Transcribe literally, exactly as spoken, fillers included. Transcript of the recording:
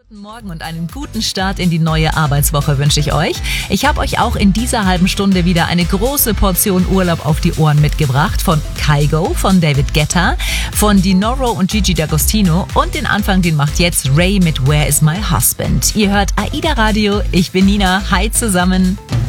Guten Morgen und einen guten Start in die neue Arbeitswoche wünsche ich euch. Ich habe euch auch in dieser halben Stunde wieder eine große Portion Urlaub auf die Ohren mitgebracht von Kygo, von David Guetta, von Dinoro und Gigi D'Agostino und den Anfang, den macht jetzt Ray mit Where is my husband. Ihr hört AIDA Radio, ich bin Nina, hi zusammen.